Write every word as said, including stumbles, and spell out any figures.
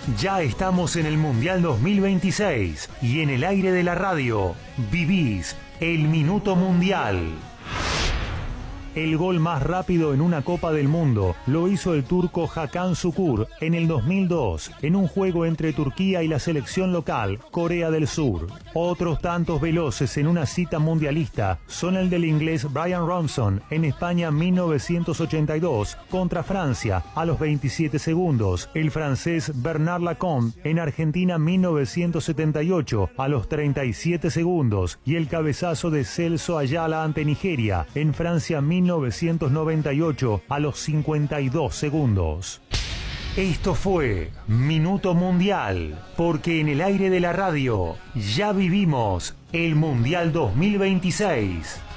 Ya estamos en el Mundial dos mil veintiséis y en el aire de la radio vivís el Minuto Mundial. El gol más rápido en una Copa del Mundo lo hizo el turco Hakan Şükür en el dos mil dos, en un juego entre Turquía y la selección local, Corea del Sur. Otros tantos veloces en una cita mundialista son el del inglés Brian Robson en España mil novecientos ochenta y dos contra Francia a los veintisiete segundos, el francés Bernard Lacombe en Argentina mil novecientos setenta y ocho a los treinta y siete segundos y el cabezazo de Celso Ayala ante Nigeria en Francia mil novecientos noventa y ocho a los cincuenta y dos segundos. Esto fue Minuto Mundial, porque en el aire de la radio ya vivimos el Mundial dos mil veintiséis.